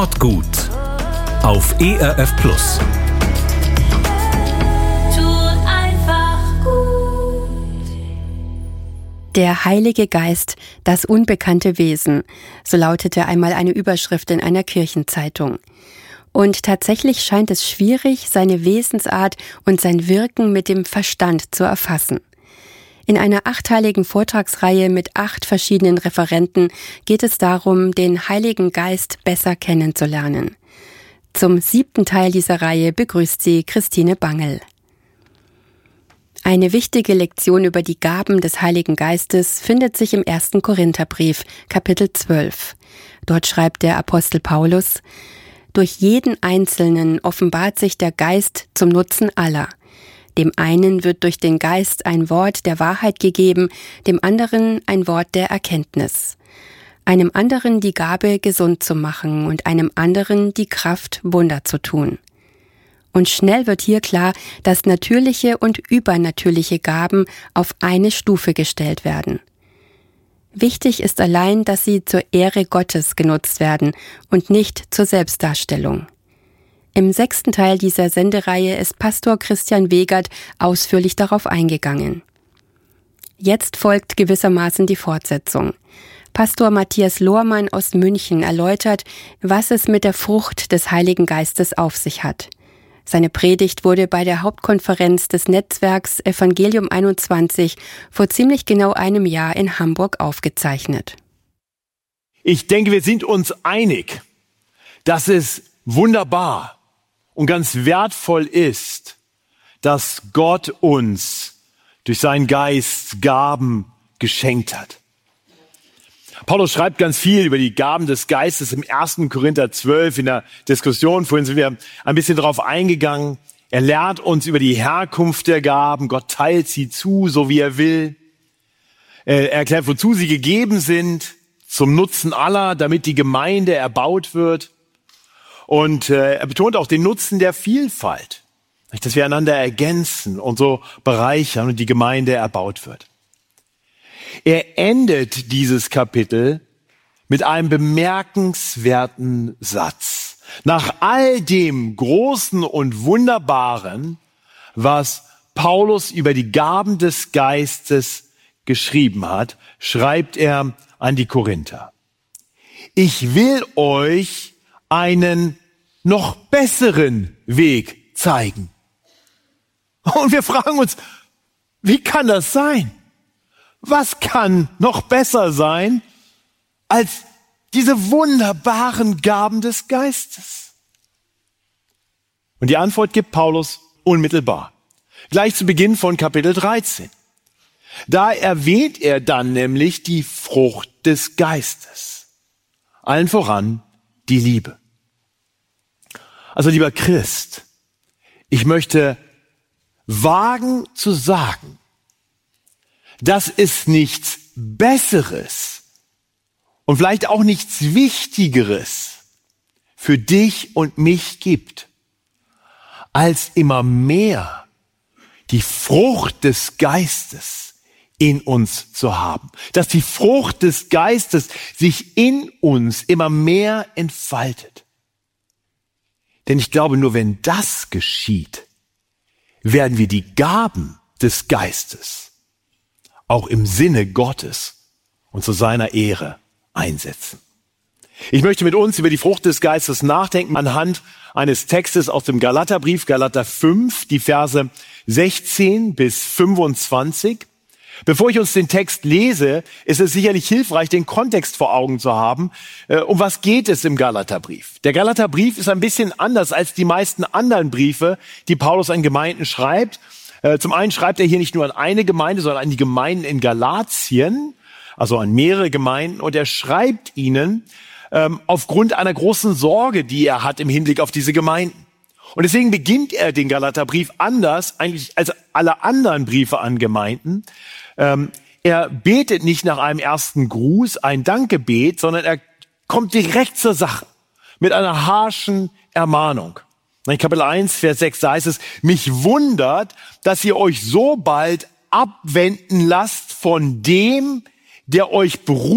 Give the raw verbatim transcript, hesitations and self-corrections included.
Gut auf E R F Plus. Der Heilige Geist, das unbekannte Wesen, so lautete einmal eine Überschrift in einer Kirchenzeitung. Und tatsächlich scheint es schwierig, seine Wesensart und sein Wirken mit dem Verstand zu erfassen. In einer achteiligen Vortragsreihe mit acht verschiedenen Referenten geht es darum, den Heiligen Geist besser kennenzulernen. Zum siebten Teil dieser Reihe begrüßt sie Christine Bangel. Eine wichtige Lektion über die Gaben des Heiligen Geistes findet sich im ersten Korintherbrief, Kapitel zwölf. Dort schreibt der Apostel Paulus: Durch jeden Einzelnen offenbart sich der Geist zum Nutzen aller. Dem einen wird durch den Geist ein Wort der Wahrheit gegeben, dem anderen ein Wort der Erkenntnis. Einem anderen die Gabe, gesund zu machen, und einem anderen die Kraft, Wunder zu tun. Und schnell wird hier klar, dass natürliche und übernatürliche Gaben auf eine Stufe gestellt werden. Wichtig ist allein, dass sie zur Ehre Gottes genutzt werden und nicht zur Selbstdarstellung. Im sechsten Teil dieser Sendereihe ist Pastor Christian Wegert ausführlich darauf eingegangen. Jetzt folgt gewissermaßen die Fortsetzung. Pastor Matthias Lohrmann aus München erläutert, was es mit der Frucht des Heiligen Geistes auf sich hat. Seine Predigt wurde bei der Hauptkonferenz des Netzwerks Evangelium einundzwanzig vor ziemlich genau einem Jahr in Hamburg aufgezeichnet. Ich denke, wir sind uns einig, dass es wunderbar und ganz wertvoll ist, dass Gott uns durch seinen Geist Gaben geschenkt hat. Paulus schreibt ganz viel über die Gaben des Geistes im ersten Korinther zwölf in der Diskussion. Vorhin sind wir ein bisschen darauf eingegangen. Er lehrt uns über die Herkunft der Gaben. Gott teilt sie zu, so wie er will. Er erklärt, wozu sie gegeben sind, zum Nutzen aller, damit die Gemeinde erbaut wird. Und äh, er betont auch den Nutzen der Vielfalt, dass wir einander ergänzen und so bereichern und die Gemeinde erbaut wird. Er endet dieses Kapitel mit einem bemerkenswerten Satz. Nach all dem Großen und Wunderbaren, was Paulus über die Gaben des Geistes geschrieben hat, schreibt er an die Korinther: Ich will euch einen noch besseren Weg zeigen. Und wir fragen uns, wie kann das sein? Was kann noch besser sein als diese wunderbaren Gaben des Geistes? Und die Antwort gibt Paulus unmittelbar, gleich zu Beginn von Kapitel dreizehn. Da erwähnt er dann nämlich die Frucht des Geistes, allen voran die Liebe. Also lieber Christ, ich möchte wagen zu sagen, dass es nichts Besseres und vielleicht auch nichts Wichtigeres für dich und mich gibt, als immer mehr die Frucht des Geistes in uns zu haben. Dass die Frucht des Geistes sich in uns immer mehr entfaltet. Denn ich glaube, nur wenn das geschieht, werden wir die Gaben des Geistes auch im Sinne Gottes und zu seiner Ehre einsetzen. Ich möchte mit uns über die Frucht des Geistes nachdenken anhand eines Textes aus dem Galaterbrief, Galater fünf, die Verse sechzehn bis fünfundzwanzig. Bevor ich uns den Text lese, ist es sicherlich hilfreich, den Kontext vor Augen zu haben. Um was geht es im Galaterbrief? Der Galaterbrief ist ein bisschen anders als die meisten anderen Briefe, die Paulus an Gemeinden schreibt. Zum einen schreibt er hier nicht nur an eine Gemeinde, sondern an die Gemeinden in Galatien, also an mehrere Gemeinden. Und er schreibt ihnen ähm, aufgrund einer großen Sorge, die er hat im Hinblick auf diese Gemeinden. Und deswegen beginnt er den Galaterbrief anders eigentlich als alle anderen Briefe an Gemeinden. Ähm, er betet nicht nach einem ersten Gruß, ein Dankgebet, sondern er kommt direkt zur Sache mit einer harschen Ermahnung. In Kapitel eins, Vers sechs, da heißt es: Mich wundert, dass ihr euch so bald abwenden lasst von dem, der euch berufen